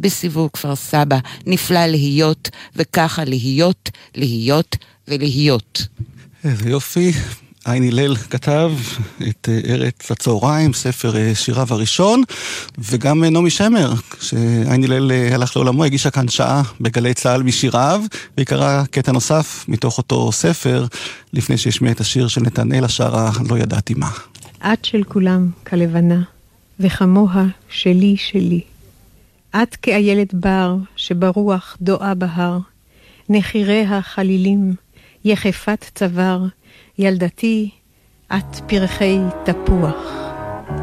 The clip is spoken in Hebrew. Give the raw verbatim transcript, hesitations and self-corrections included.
בסיבוב כפר סבא. נפלא להיות, וככה להיות, להיות ולהיות. איזה יופי. עין הלל כתב את ארץ הצהריים, ספר שיריו הראשון, וגם נעמי שמר, שעין הלל הלך לעולמו, הגישה כאן שעה בגלי צהל משיריו, ויקרא קטע נוסף מתוך אותו ספר, לפני שישמיע את השיר של נתנאל השרה, לא ידעתי מה. את של כולם כלבנה, וחמוה שלי שלי. את כאיילת בר, שברוח דועה בהר, נחיריה חלילים, יחפת צוואר, ילדתי, את פרחי תפוח.